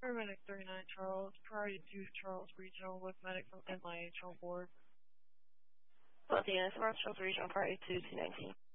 Paramedic 39 Charles, Priority 2 Charles Regional with medic from NIH on board. Los Angeles, Charles Regional, Priority 2 219.